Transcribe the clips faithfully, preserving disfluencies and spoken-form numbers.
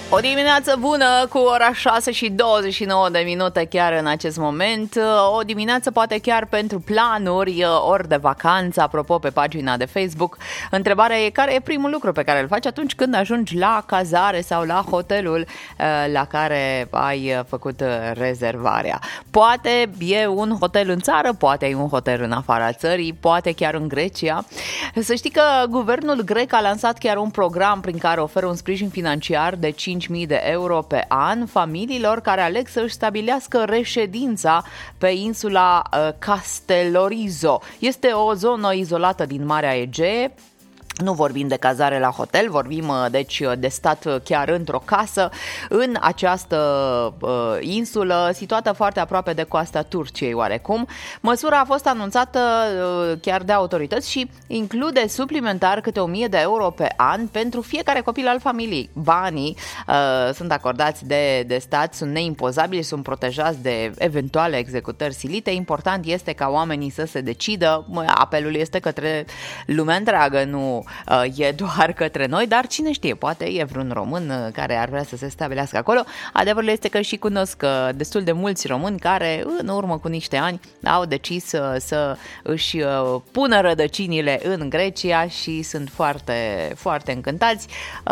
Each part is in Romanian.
O dimineață bună cu ora șase și douăzeci și nouă de minute chiar în acest moment. O dimineață poate chiar pentru planuri, ori de vacanță. Apropo, pe pagina de Facebook, întrebarea e care e primul lucru pe care îl faci atunci când ajungi la cazare sau la hotelul la care ai făcut rezervarea. Poate e un hotel în țară, poate e un hotel în afara țării, poate chiar în Grecia. Să știi că guvernul grec a lansat chiar un program prin care oferă un sprijin financiar de cinci mii de euro pe an familiilor care aleg să își stabilească reședința pe insula Castellorizo. Este o zonă izolată din Marea Egee. Nu vorbim de cazare la hotel, vorbim deci de stat chiar într-o casă în această uh, insulă situată foarte aproape de coasta Turciei oarecum. Măsura a fost anunțată uh, chiar de autorități și include suplimentar câte o mie de euro pe an pentru fiecare copil al familiei. Banii uh, sunt acordați de, de stat, sunt neimpozabili, sunt protejați de eventuale executări silite. Important este ca oamenii să se decidă. Apelul este către lumea întreagă, nu e doar către noi, dar cine știe, poate e vreun român care ar vrea să se stabilească acolo. Adevărul este că și cunosc destul de mulți români care în urmă cu niște ani au decis să, să își pună rădăcinile în Grecia și sunt foarte, foarte încântați.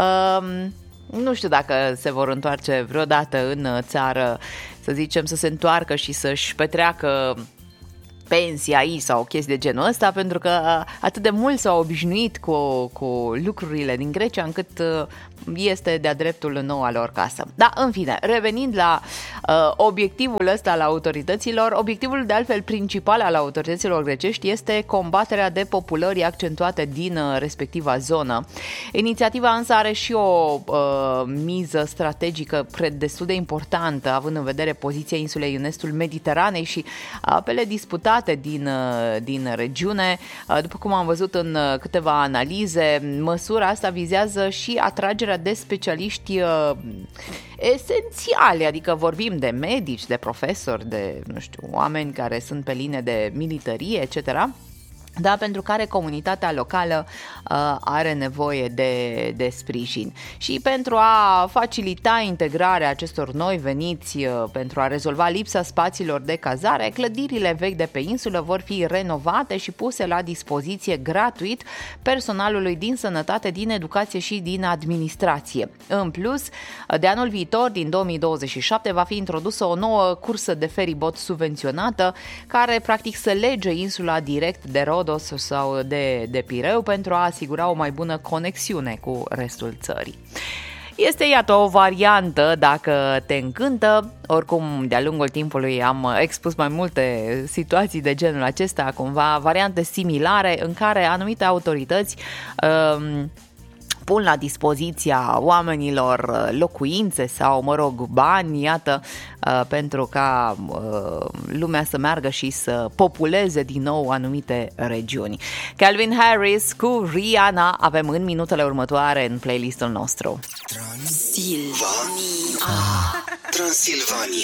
Um, Nu știu dacă se vor întoarce vreodată în țară, să zicem, să se întoarcă și să-și petreacă pensia aici sau chestii de genul ăsta, pentru că atât de mult s-au obișnuit cu, cu lucrurile din Grecia încât este de-a dreptul noua lor casă. Da, în fine, revenind la uh, obiectivul ăsta al autorităților, obiectivul de altfel principal al autorităților grecești este combaterea depopulării accentuate din uh, respectiva zonă. Inițiativa însă are și o uh, miză strategică, cred, destul de importantă, având în vedere poziția insulei în estul Mediteranei și apele disputate din, din regiune. După cum am văzut în câteva analize, măsura asta vizează și atragerea de specialiști esențiali, adică vorbim de medici, de profesori, de, nu știu, oameni care sunt pe linie de militarie, et cetera, da, pentru care comunitatea locală uh, are nevoie de, de sprijin. Și pentru a facilita integrarea acestor noi veniți, uh, pentru a rezolva lipsa spațiilor de cazare, clădirile vechi de pe insulă vor fi renovate și puse la dispoziție gratuit personalului din sănătate, din educație și din administrație. În plus, de anul viitor, din două mii douăzeci și șapte, va fi introdusă o nouă cursă de feribot subvenționată, care practic să lege insula direct de Rhodos sau de, de Pireu pentru a asigura o mai bună conexiune cu restul țării. Este, iată, o variantă dacă te încântă. Oricum, de-a lungul timpului am expus mai multe situații de genul acesta, cumva variante similare în care anumite autorități um, pun la dispoziția oamenilor locuințe sau, mă rog, bani, iată, pentru ca lumea să meargă și să populeze din nou anumite regiuni. Calvin Harris cu Rihanna avem în minutele următoare în playlistul nostru. Transilvania. Ah. Transilvania.